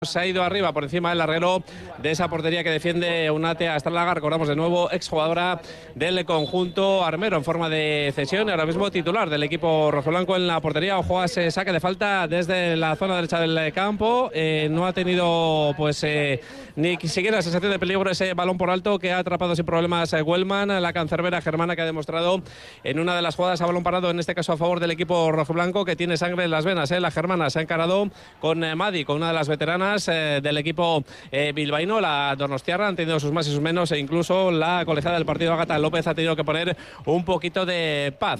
Se ha ido arriba por encima del larguero de esa portería que defiende Unate Astralaga. Recordamos de nuevo, exjugadora del conjunto armero en forma de cesión y ahora mismo titular del equipo rojiblanco en la portería. Ojo a ese saque de falta desde la zona derecha del campo. No ha tenido pues ni siquiera sensación de peligro ese balón por alto que ha atrapado sin problemas Wellman, la cancerbera germana, que ha demostrado en una de las jugadas a balón parado, en este caso a favor del equipo rojiblanco, que tiene sangre en las venas. La germana se ha encarado con Madi, con una de las veteranas del equipo bilbaíno. La donostiarra han tenido sus más y sus menos, e incluso la colegiada del partido, Ágata López, ha tenido que poner un poquito de paz.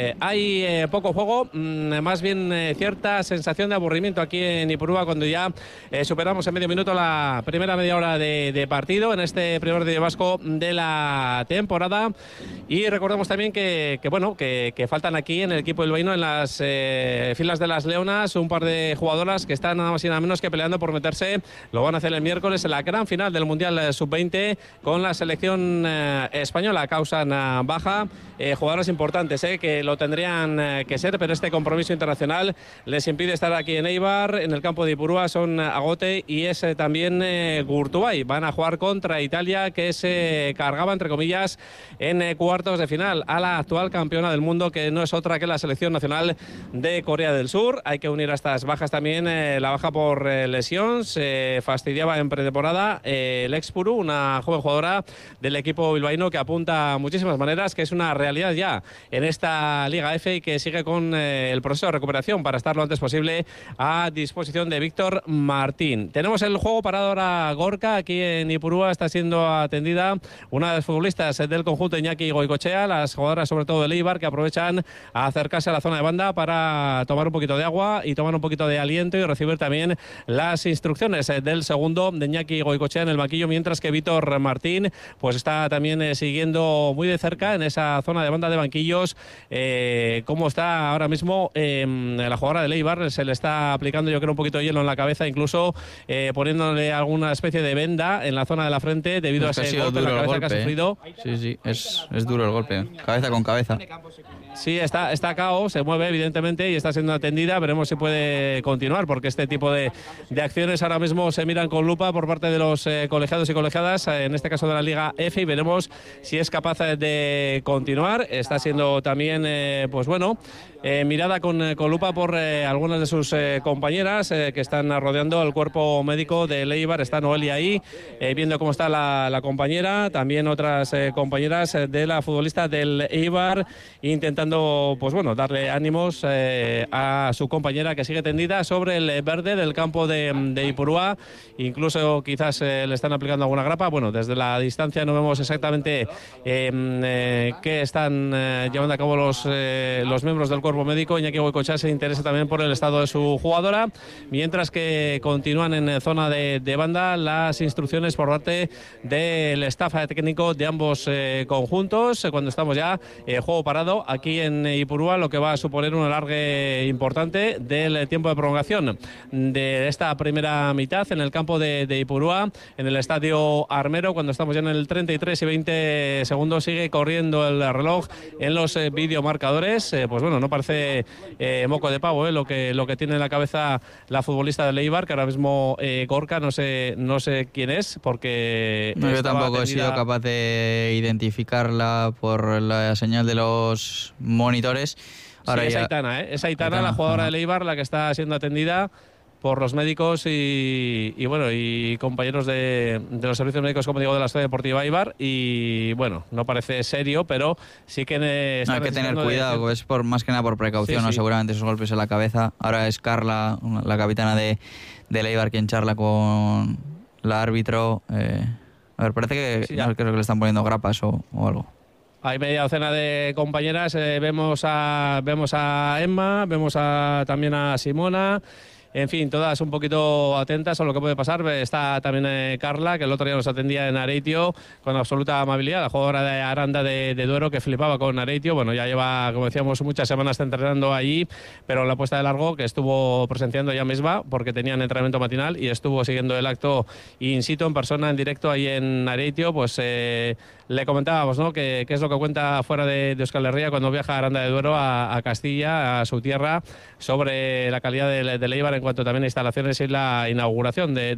Hay poco juego, más bien cierta sensación de aburrimiento aquí en Ipurúa cuando ya superamos en medio minuto la primera media hora de partido en este primer día vasco de la temporada. Y recordemos también que faltan aquí en el equipo bilbaíno, en las filas de las Leonas, un par de jugadoras que están nada más y nada menos que peleando por meterse. Lo van a hacer el miércoles en la gran final del Mundial Sub-20 con la selección española. Causan baja jugadoras importantes que lo tendrían que ser, pero este compromiso internacional les impide estar aquí en Eibar. En el campo de Ipurúa son Agote y es también Gurtubay. Van a jugar contra Italia, que se cargaba, entre comillas, en cuartos de final a la actual campeona del mundo, que no es otra que la selección nacional de Corea del Sur. Hay que unir a estas bajas también la baja por lesión. Se fastidiaba en pretemporada el Expuru, una joven jugadora del equipo bilbaíno que apunta a muchísimas maneras, que es una realidad ya en esta Liga F y que sigue con el proceso de recuperación para estar lo antes posible a disposición de Víctor Martín. Tenemos el juego parado ahora Gorka. Aquí en Ipurúa está siendo atendida una de las futbolistas del conjunto, Iñaki Goicoechea, las jugadoras sobre todo del Eibar, que aprovechan a acercarse a la zona de banda para tomar un poquito de agua y tomar un poquito de aliento y recibir también las instrucciones del segundo de Iñaki Goicoechea en el banquillo, mientras que Víctor Martín pues está también siguiendo muy de cerca en esa zona de banda de banquillos cómo está ahora mismo la jugadora del Eibar. Se le está aplicando, yo creo, un poquito de hielo en la cabeza, incluso poniéndole alguna especie de venda en la zona de la frente debido a ese golpe en la cabeza que ha sufrido. Sí, es duro el golpe, cabeza con cabeza. Sí, está KO, se mueve evidentemente y está siendo atendida. Veremos si puede continuar, porque este tipo de acciones ahora mismo se miran con lupa por parte de los colegiados y colegiadas, en este caso de la Liga F, y veremos si es capaz de continuar. Está siendo también, mirada con lupa por algunas de sus compañeras que están rodeando el cuerpo médico de Eibar. Está Noelia ahí, viendo cómo está la compañera. También otras compañeras de la futbolista del Eibar intentando darle ánimos a su compañera, que sigue tendida sobre el verde del campo de Ipurúa. Incluso quizás le están aplicando alguna grapa. Bueno, desde la distancia no vemos exactamente qué están llevando a cabo los miembros del cuerpo médico. Iñaki Goicoechea se interesa también por el estado de su jugadora, mientras que continúan en zona de banda las instrucciones por parte del staff técnico de ambos conjuntos, cuando estamos ya juego parado aquí en Ipurúa, lo que va a suponer un alargue importante del tiempo de prolongación de esta primera mitad en el campo de Ipurúa, en el estadio armero, cuando estamos ya en el 33 y 20 segundos. Sigue corriendo el reloj en los videomarcadores. No parece moco de pavo lo que tiene en la cabeza la futbolista de Eibar, que ahora mismo Gorka no sé quién es, porque yo tampoco he sido capaz de identificarla por la señal de los monitores. Ahora sí, es Aitana, la jugadora de Eibar, la que está siendo atendida por los médicos y compañeros de los servicios médicos, como digo, de la Estadio Deportiva Eibar. Y no parece serio, pero sí que hay que tener cuidado, es más que nada por precaución, sí. Seguramente esos golpes en la cabeza. Ahora es Carla, la capitana de Eibar, quien charla con la árbitro. Parece que creo que le están poniendo grapas o algo. Hay media docena de compañeras. Vemos a Emma, vemos también a Simona. En fin, todas un poquito atentas a lo que puede pasar. Está también Carla, que el otro día nos atendía en Areitio con absoluta amabilidad, la jugadora de Aranda de Duero, que flipaba con Areitio. Ya lleva, como decíamos, muchas semanas entrenando allí, pero la puesta de largo, que estuvo presenciando ella misma porque tenían entrenamiento matinal y estuvo siguiendo el acto in situ, en persona, en directo ahí en Areitio, le comentábamos, ¿no?, que es lo que cuenta fuera de Euskal Herria cuando viaja a Aranda de Duero, a Castilla, a su tierra, sobre la calidad del Eibar en cuanto también a instalaciones y la inauguración de